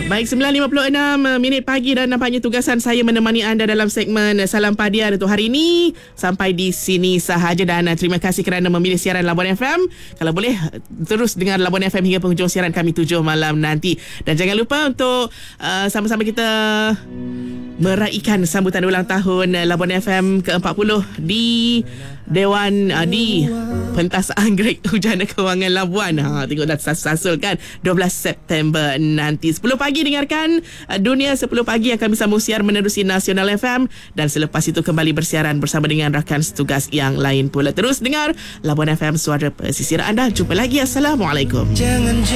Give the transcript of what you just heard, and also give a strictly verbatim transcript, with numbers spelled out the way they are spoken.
Baik, sembilan lima puluh enam minit pagi dan nampaknya tugasan saya menemani anda dalam segmen Salam Padian untuk hari ini sampai di sini sahaja, dan terima kasih kerana memilih siaran Labuan F M. Kalau boleh terus dengar Labuan F M hingga penghujung siaran kami tujuh malam nanti, dan jangan lupa untuk uh, sama-sama kita meraihkan sambutan ulang tahun Labuan F M ke empat puluh di Dewan uh, di Pentas Anggrek Hujana Kewangan Labuan. Ha, tengok dah sasul kan dua belas September nanti. sepuluh pagi dengarkan uh, Dunia sepuluh pagi akan bersambung siar menerusi Nasional F M, dan selepas itu kembali bersiaran bersama dengan rakan setugas yang lain pula. Terus dengar Labuan F M, suara pesisir anda. Jumpa lagi. Assalamualaikum. Jangan